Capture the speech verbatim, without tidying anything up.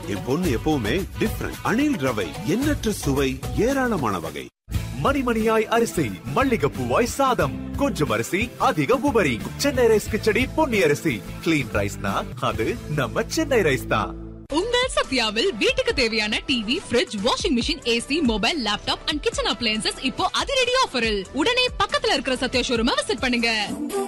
என் பொண்ணு எப்பவுமே டிஃபரண்ட். அணில் ரவை, எண்ணற்ற சுவை, ஏராளமான வகை. மணிமணியாய் அரிசி, மல்லிகைப்பூவாய் சாதம், கொஞ்சம் அரிசி அதிக உபரி. சென்னை ரைஸ் கிச்சடி பொன்னி அரிசி. கிளீன் ரைஸ்னா அது நம்ம சென்னை ரைஸ் தான். உங்கள் சத்யாவில் வீட்டுக்கு தேவையான TV, fridge, washing machine, AC, mobile, laptop and kitchen appliances இப்போ அதிரடி ஆஃபரில். உடனே பக்கத்துல இருக்கிற சத்யா ஷோரூமை விசிட் பண்ணுங்க.